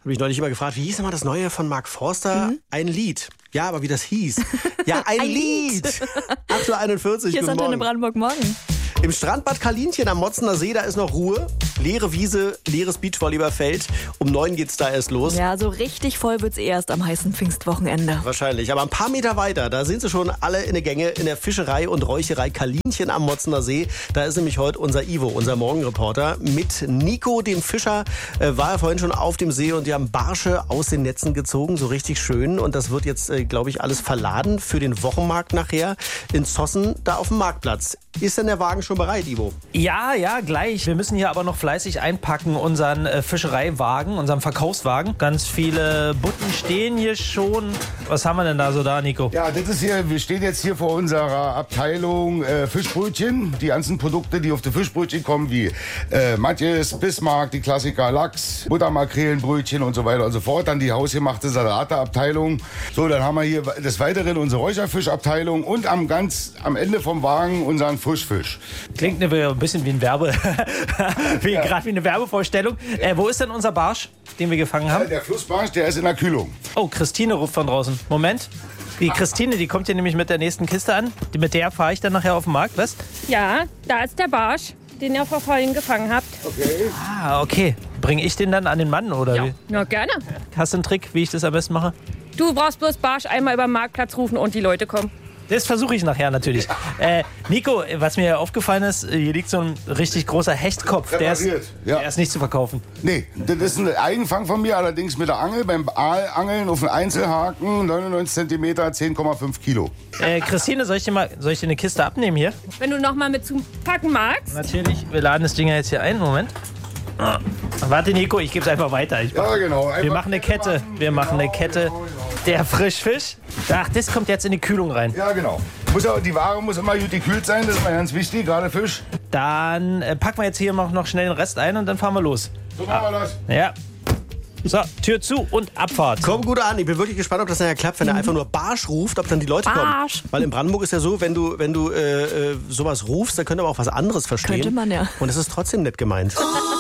Habe ich neulich immer gefragt, wie hieß nochmal das Neue von Mark Forster? Ein Lied. Ja, aber wie das hieß. Ja, ein Lied. 8.41 Uhr, Hier ist Antenne Brandenburg morgen. Im Strandbad Kalinchen am Motzener See, da ist noch Ruhe. Leere Wiese, leeres Beachvolleyballfeld. Um 9 geht's da erst los. Ja, so richtig voll wird's erst am heißen Pfingstwochenende. Wahrscheinlich. Aber ein paar Meter weiter, da sind sie schon alle in der Gänge in der Fischerei und Räucherei Kalinchen am Motzener See. Da ist nämlich heute unser Ivo, unser Morgenreporter. Mit Nico, dem Fischer, war er vorhin schon auf dem See und die haben Barsche aus den Netzen gezogen. So richtig schön. Und das wird jetzt, glaube ich, alles verladen für den Wochenmarkt nachher in Zossen, da auf dem Marktplatz. Ist denn der Wagen schon bereit, Ivo? Ja, gleich. Wir müssen hier aber noch fleißig einpacken, unseren Fischereiwagen, unseren Verkaufswagen. Ganz viele Butten stehen hier schon. Was haben wir denn da so da, Nico? Ja, das ist hier, wir stehen jetzt hier vor unserer Abteilung Fischbrötchen. Die ganzen Produkte, die auf die Fischbrötchen kommen, wie Matjes, Bismarck, die Klassiker Lachs, Buttermakrelenbrötchen und so weiter und so fort. Dann die hausgemachte Salateabteilung. So, dann haben wir hier des Weiteren unsere Räucherfischabteilung und am Ende vom Wagen unseren Frischfisch. Klingt ein bisschen wie ein gerade wie eine Werbevorstellung. Wo ist denn unser Barsch, den wir gefangen haben? Der Flussbarsch, der ist in der Kühlung. Oh, Christine ruft von draußen. Moment. Die Christine, die kommt hier nämlich mit der nächsten Kiste an. Mit der fahre ich dann nachher auf den Markt, was? Ja, da ist der Barsch, den ihr vorhin gefangen habt. Okay. Ah, okay. Bringe ich den dann an den Mann, oder wie? Na, gerne. Hast du einen Trick, wie ich das am besten mache? Du brauchst bloß Barsch einmal über den Marktplatz rufen und die Leute kommen. Das versuche ich nachher natürlich. Nico, was mir aufgefallen ist, hier liegt so ein richtig großer Hechtkopf. Der ist nicht zu verkaufen. Nee, das ist ein Eigenfang von mir, allerdings mit der Angel. Beim Aalangeln auf den Einzelhaken, 99 cm, 10,5 Kilo. Christine, soll ich dir eine Kiste abnehmen hier? Wenn du noch mal mit zum Packen magst. Natürlich. Wir laden das Ding jetzt hier ein. Moment. Warte, Nico, ich gebe es einfach weiter. Genau. Wir machen eine Kette. Der Frischfisch. Ach, das kommt jetzt in die Kühlung rein. Ja, genau. Die Ware muss immer gut gekühlt sein, das ist mal ganz wichtig, gerade Fisch. Dann packen wir jetzt hier noch schnell den Rest ein und dann fahren wir los. So machen wir das. Ja. So, Tür zu und Abfahrt. Komm gut an. Ich bin wirklich gespannt, ob das nachher klappt, wenn er einfach nur Barsch ruft, ob dann die Leute kommen. Weil in Brandenburg ist ja so, wenn du sowas rufst, dann könnte man auch was anderes verstehen. Könnte man, ja. Und es ist trotzdem nett gemeint.